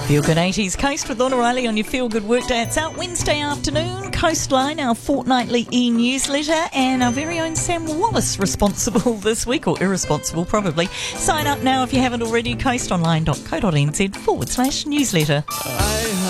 Feel Good 80s Coast with Lorna Riley on your Feel Good Workday. It's out Wednesday afternoon. Coastline, our fortnightly e-newsletter, and our very own Sam Wallace responsible this week, or irresponsible probably. Sign up now if you haven't already, coastonline.co.nz/newsletter.